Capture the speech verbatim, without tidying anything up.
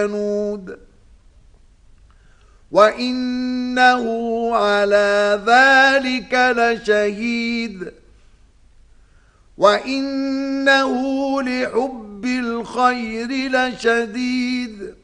كنود وإنه على ذلك لشهيد وإنه لحب الخير لشديد